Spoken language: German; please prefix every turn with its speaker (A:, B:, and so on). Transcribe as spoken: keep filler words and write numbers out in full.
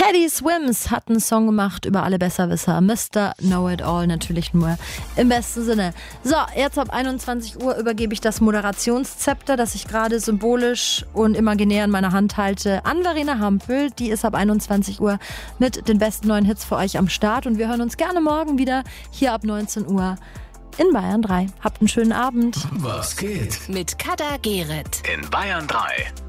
A: Teddy Swims hat einen Song gemacht über alle Besserwisser. Mister Know-It-All, natürlich nur im besten Sinne. So, jetzt ab einundzwanzig Uhr übergebe ich das Moderationszepter, das ich gerade symbolisch und imaginär in meiner Hand halte, an Verena Hampel. Die ist ab einundzwanzig Uhr mit den besten neuen Hits für euch am Start. Und wir hören uns gerne morgen wieder hier ab neunzehn Uhr in Bayern drei. Habt einen schönen Abend.
B: Was geht?
C: Mit Kader Gereth.
B: In Bayern drei.